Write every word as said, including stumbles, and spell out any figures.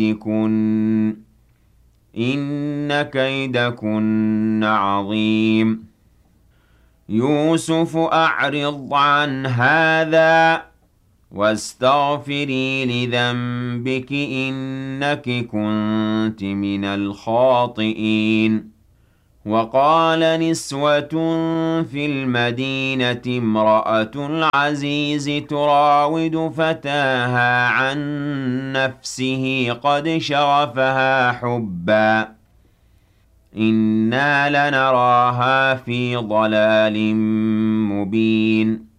كُنَّ إِنَّ كَيْدَكُنَّ عَظِيمٌ يُوسُفُ أَعْرِضْ عَنْ هَٰذَا وَاسْتَغْفِرِي لِذَنبِكِ إِنَّكِ كُنتِ مِنَ الْخَاطِئِينَ وَقَالَ نِسْوَةٌ فِي الْمَدِينَةِ امْرَأَتُ الْعَزِيزِ تُرَاوِدُ فَتَاهَا عَن نَّفْسِهِ قَدْ شَغَفَهَا حُبًّا إِنَّا لَنَرَاهَا فِي ضَلَالٍ مُّبِينٍ